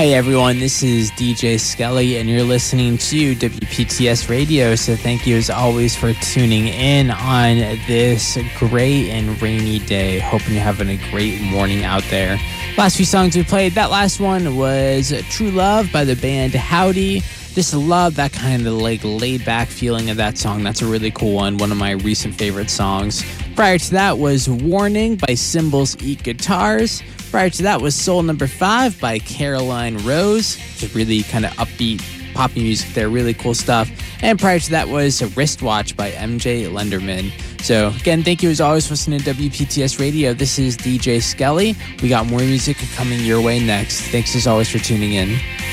Hey everyone, this is DJ Skelly and you're listening to WPTS Radio. So thank you as always for tuning in on this gray and rainy day. Hoping you're having a great morning out there. Last few songs we played, that last one was True Love by the band Howdy. Just love that kind of like laid back feeling of that song. That's a really cool one of my recent favorite songs. Prior to that was Warning by Cymbals Eat Guitars. Prior to that was Soul Number 5 by Caroline Rose. Just really kind of upbeat poppy music there, really cool stuff. And prior to that was Wristwatch by MJ Lenderman. So again, thank you as always for listening to WPTS Radio. This is DJ Skelly. We got more music coming your way next. Thanks as always for tuning in.